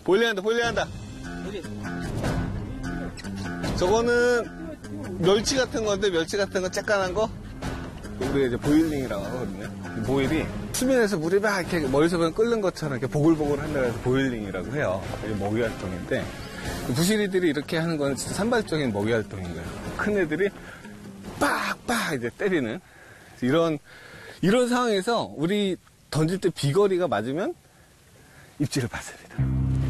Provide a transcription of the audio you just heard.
보일링한다, 보일링한다. 저거는 멸치 같은 건데, 멸치 같은 거 쬐깐한 거? 우리가 이제 보일링이라고 하거든요. 보일이 수면에서 물이 막 이렇게 머리서 보면 끓는 것처럼 이렇게 보글보글 한다고 해서 보일링이라고 해요. 이게 먹이 활동인데, 부시리들이 이렇게 하는 건 진짜 산발적인 먹이 활동인 거예요. 큰 애들이 빡빡 이제 때리는 이런 상황에서 우리 던질 때 비거리가 맞으면 입질을 받습니다.